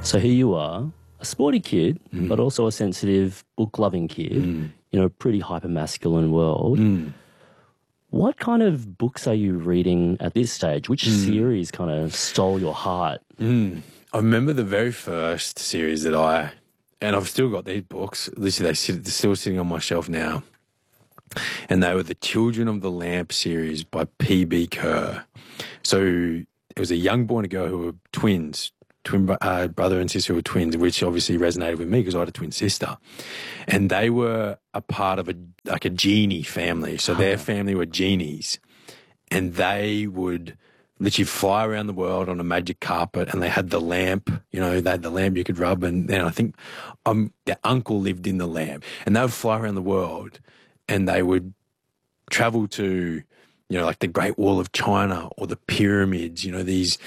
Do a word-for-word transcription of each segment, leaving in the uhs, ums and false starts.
So here you are, a sporty kid, Mm. but also a sensitive, book-loving kid Mm. in a pretty hyper-masculine world. Mm. What kind of books are you reading at this stage? Which Mm. series kind of stole your heart? Mm. I remember the very first series that I, and I've still got these books, literally they sit, they're still sitting on my shelf now, and they were the Children of the Lamp series by P B Kerr. So it was a young boy and a girl who were twins, twin uh, brother and sister who were twins, which obviously resonated with me because I had a twin sister. And they were a part of a like a genie family. So their family were genies, and they would literally fly around the world on a magic carpet, and they had the lamp, you know, they had the lamp you could rub, and then I think um, their uncle lived in the lamp, and they would fly around the world, and they would travel to, you know, like the Great Wall of China or the pyramids, you know, these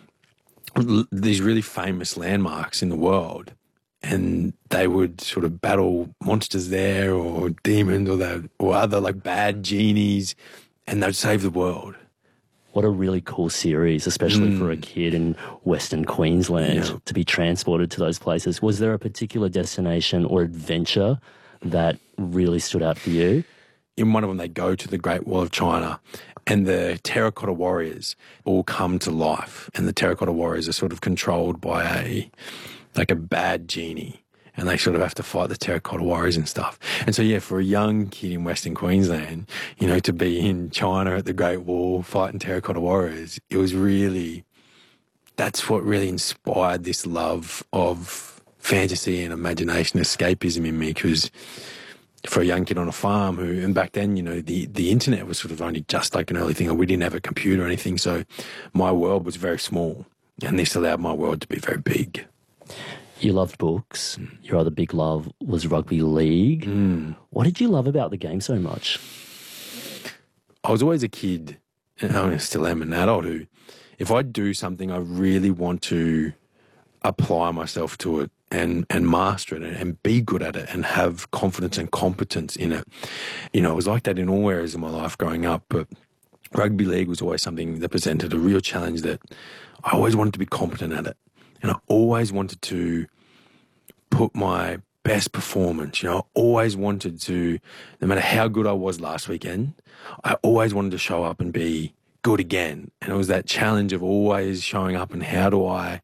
these really famous landmarks in the world, and they would sort of battle monsters there or demons or the, or other like bad genies, and they'd save the world. What a really cool series, especially Mm. for a kid in Western Queensland Yeah. to be transported to those places. Was there a particular destination or adventure that really stood out for you? In one of them, they go to the Great Wall of China, and the terracotta warriors all come to life. And the terracotta warriors are sort of controlled by a, like a bad genie, and they sort of have to fight the terracotta warriors and stuff. And so, yeah, for a young kid in Western Queensland, you know, to be in China at the Great Wall fighting terracotta warriors, it was really, that's what really inspired this love of fantasy and imagination, escapism in me, because for a young kid on a farm who, and back then, you know, the, the internet was sort of only just like an early thing, and we didn't have a computer or anything, so my world was very small, and this allowed my world to be very big. You loved books. Your other big love was rugby league. Mm. What did you love about the game so much? I was always a kid, and I still am an adult, who, if I do something, I really want to apply myself to it and, and master it and, and be good at it and have confidence and competence in it. You know, it was like that in all areas of my life growing up, but rugby league was always something that presented a real challenge that I always wanted to be competent at it. And I always wanted to put my best performance, you know, I always wanted to, no matter how good I was last weekend, I always wanted to show up and be good again. And it was that challenge of always showing up and how do I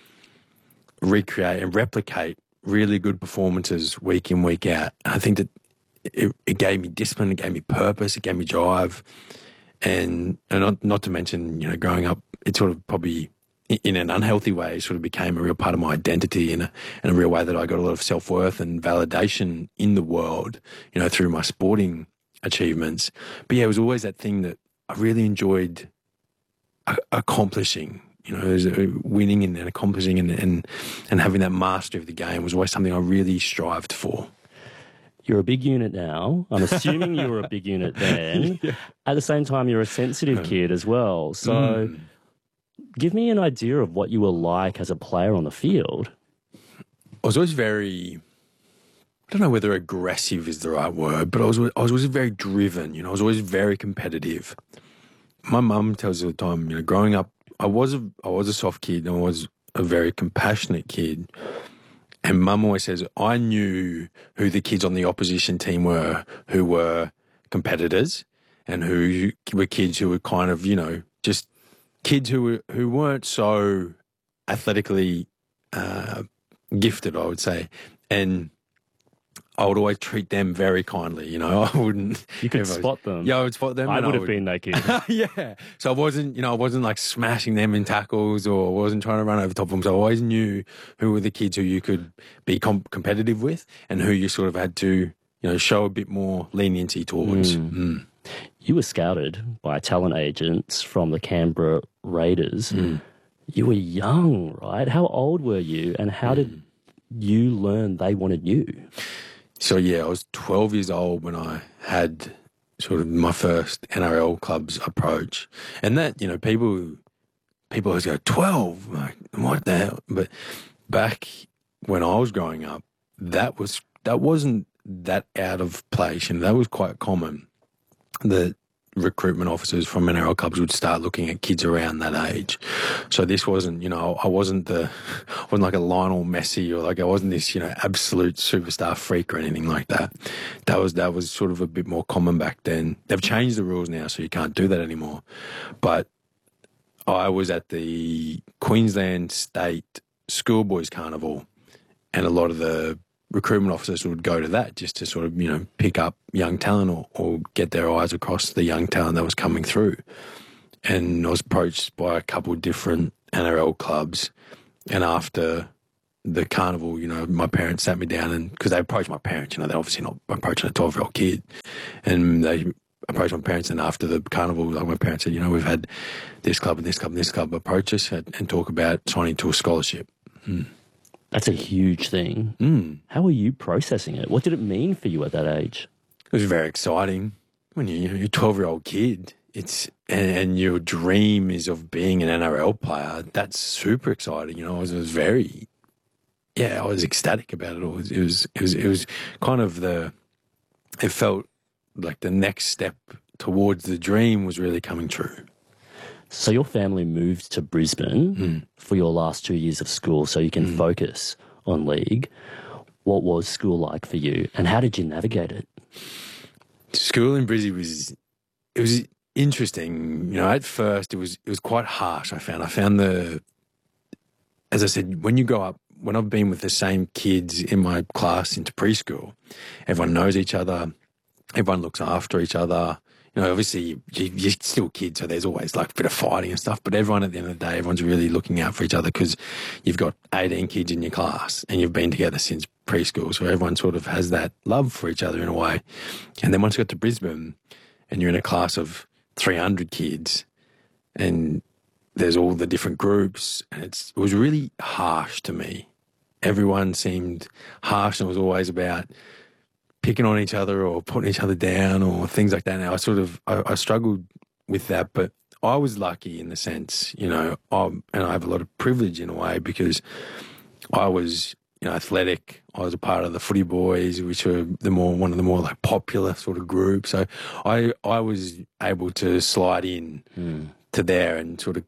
recreate and replicate really good performances week in, week out. And I think that it, it gave me discipline, it gave me purpose, it gave me drive. And, and not, not to mention, you know, growing up, it sort of probably, in an unhealthy way, it sort of became a real part of my identity in a, in a real way that I got a lot of self-worth and validation in the world, you know, through my sporting achievements. But yeah, it was always that thing that I really enjoyed a- accomplishing, you know, it was, uh, winning and, and accomplishing and, and, and having that mastery of the game was always something I really strived for. You're a big unit now. I'm assuming you were a big unit then. Yeah. At the same time, you're a sensitive kid as well. So mm. give me an idea of what you were like as a player on the field. I was always very, I don't know whether aggressive is the right word, but I was, I was always very driven. You know, I was always very competitive. My mum tells me all the time, you know, growing up, I was a, I was a soft kid and I was a very compassionate kid. And mum always says, I knew who the kids on the opposition team were, who were competitors and who were kids who were kind of, you know, just kids who were, who weren't so athletically uh, gifted, I would say. And I would always treat them very kindly, you know. I wouldn't. You could spot them. Yeah, I would spot them. I and would I have been that kid. Yeah. So I wasn't, you know, I wasn't like smashing them in tackles or I wasn't trying to run over top of them. So I always knew who were the kids who you could be com- competitive with and who you sort of had to, you know, show a bit more leniency towards. Mm. Mm. You were scouted by talent agents from the Canberra Raiders. Mm. You were young, right? How old were you and how mm. did you learn they wanted you? So, yeah, I was twelve years old when I had sort of my first N R L club's approach. And that, you know, people people always go, twelve? Like, what the hell? But back when I was growing up, that, was, that wasn't that out of place. And that was quite common that recruitment officers from N R L clubs would start looking at kids around that age. So this wasn't, you know, I wasn't the wasn't like a Lionel Messi or like I wasn't this, you know, absolute superstar freak or anything like that. That was that was sort of a bit more common back then. They've changed the rules now, so you can't do that anymore. But I was at the Queensland State Schoolboys Carnival, and a lot of the recruitment officers would go to that just to sort of, you know, pick up young talent or, or get their eyes across the young talent that was coming through. And I was approached by a couple of different N R L clubs. And after the carnival, you know, my parents sat me down, and because they approached my parents, you know, they're obviously not approaching a twelve-year-old kid. And they approached my parents, and after the carnival, like my parents said, you know, we've had this club and this club and this club approach us and, and talk about signing to a scholarship. Mm. That's a huge thing. Mm. How were you processing it? What did it mean for you at that age? It was very exciting. When you, you're a twelve-year-old kid, it's and, and your dream is of being an N R L player. That's super exciting. You know, I was, I was very, yeah, I was ecstatic about it all. It was, it was, it was, it was kind of the, it felt like the next step towards the dream was really coming true. So your family moved to Brisbane mm. for your last two years of school so you can mm. focus on league. What was school like for you, and how did you navigate it? School in Brisbane was, it was interesting. You know, at first it was, it was quite harsh, I found. I found the, as I said, when you grow up, when I've been with the same kids in my class into preschool, everyone knows each other, everyone looks after each other. You know, obviously you, you're still kids, so there's always like a bit of fighting and stuff, but everyone at the end of the day, everyone's really looking out for each other because you've got eighteen kids in your class and you've been together since preschool, so everyone sort of has that love for each other in a way. And then once you got to Brisbane and you're in a class of three hundred kids and there's all the different groups, and it's, it was really harsh to me. Everyone seemed harsh, and it was always about picking on each other or putting each other down or things like that. Now I sort of, I, I struggled with that, but I was lucky in the sense, you know, I'm, and I have a lot of privilege in a way because I was, you know, athletic. I was a part of the Footy Boys, which were the more, one of the more like popular sort of groups. So I, I was able to slide in mm. to there and sort of,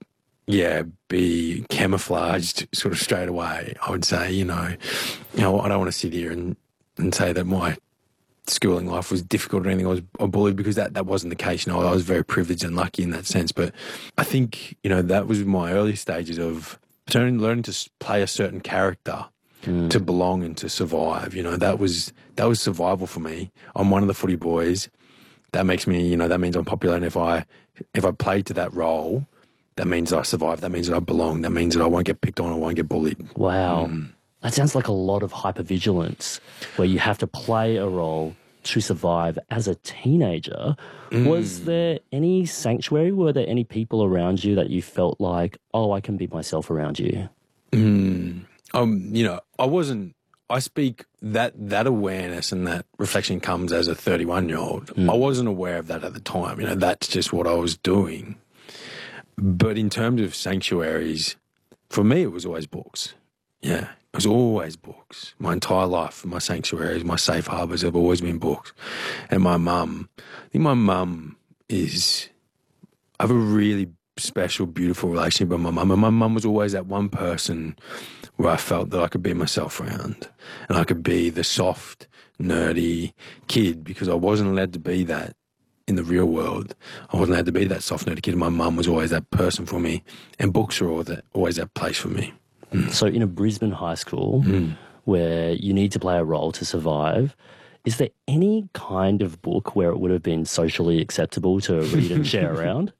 yeah, be camouflaged sort of straight away. I would say, you know, you know, I don't want to sit here and, and say that my schooling life was difficult or anything. I was a bullied because that, that wasn't the case. You know, I was very privileged and lucky in that sense. But I think, you know, that was my early stages of learning, learning to play a certain character mm. to belong and to survive. You know, that was, that was survival for me. I'm one of the Footy Boys. That makes me, you know, that means I'm popular. And if I, if I played to that role, that means I survive. That means that I belong. That means that I won't get picked on. I won't get bullied. Wow. Mm. That sounds like a lot of hypervigilance where you have to play a role to survive as a teenager. Mm. Was there any sanctuary? Were there any people around you that you felt like, oh, I can be myself around you? Mm. Um, you know, I wasn't, I speak that, that awareness and that reflection comes as a thirty-one-year-old. Mm. I wasn't aware of that at the time. You know, that's just what I was doing. But in terms of sanctuaries, for me, it was always books. Yeah. It was always books. My entire life, my sanctuaries, my safe harbours have always been books. And my mum, I think my mum is, I have a really special, beautiful relationship with my mum. And my mum was always that one person where I felt that I could be myself around. And I could be the soft, nerdy kid because I wasn't allowed to be that in the real world. I wasn't allowed to be that soft, nerdy kid. My mum was always that person for me. And books are always that, always that place for me. Mm. So in a Brisbane high school mm. where you need to play a role to survive, is there any kind of book where it would have been socially acceptable to read and share around?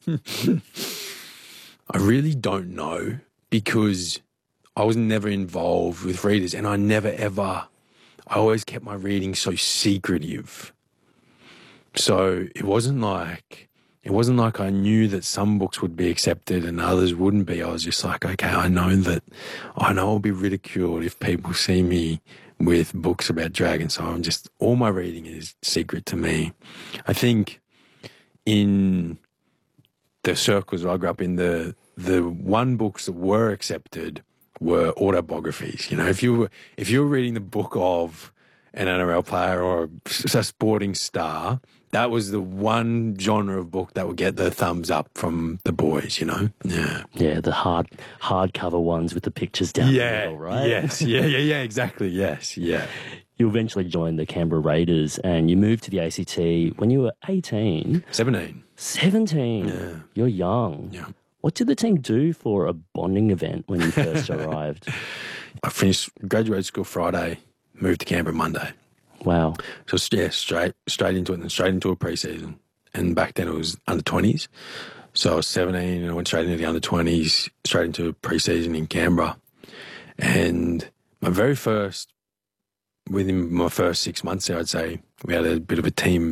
I really don't know because I was never involved with readers and I never ever, I always kept my reading so secretive. So it wasn't like, It wasn't like I knew that some books would be accepted and others wouldn't be. I was just like, okay, I know that, I know I'll be ridiculed if people see me with books about dragons. So I'm just, all my reading is secret to me. I think in the circles I grew up in, the the one books that were accepted were autobiographies. You know, if you were, if you were reading the book of an N R L player or a sporting star, that was the one genre of book that would get the thumbs up from the boys, you know? Yeah. Yeah, the hard hardcover ones with the pictures down Yeah. the middle, right? Yes. Yeah, yeah, yeah, exactly. Yes. Yeah. You eventually joined the Canberra Raiders and you moved to the A C T when you were eighteen. seventeen. seventeen. Yeah. You're young. Yeah. What did the team do for a bonding event when you first arrived? I finished graduate school Friday, moved to Canberra Monday. Wow. So yeah, straight straight into it and then straight into a pre-season. And back then it was under twenties. So I was seventeen and I went straight into the under twenties, straight into pre-season in Canberra. And my very first, within my first six months there, I'd say we had a bit of a team